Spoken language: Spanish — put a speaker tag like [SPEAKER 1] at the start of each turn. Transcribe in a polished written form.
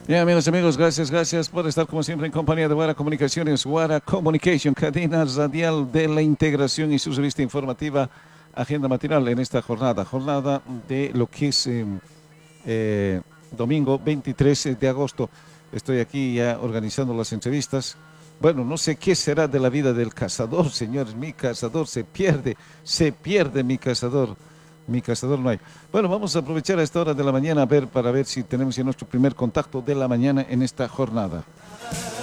[SPEAKER 1] Bien, amigos y amigos, gracias por estar como siempre en compañía de Guara Comunicaciones, Guara Communication, cadena radial de la integración y su revista informativa, agenda matinal en esta jornada de lo que es domingo 23 de agosto. Estoy aquí ya organizando las entrevistas. Bueno, no sé qué será de la vida del cazador, señores. Mi cazador se pierde mi cazador. Mi cazador no hay. Bueno, vamos a aprovechar a esta hora de la mañana para ver si tenemos ya nuestro primer contacto de la mañana en esta jornada.